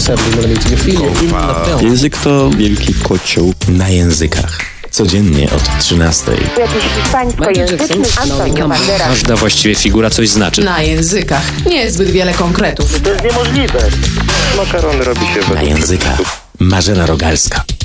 Język to wielki kocioł. Na językach. Codziennie od 13:00. Jakiś hiszpańskojęzyczny Antonio Banderas. Każda właściwie figura coś znaczy. Na językach. Niezbyt wiele konkretów. To jest niemożliwe. Makarony robi się Na językach. Marzena Rogalska.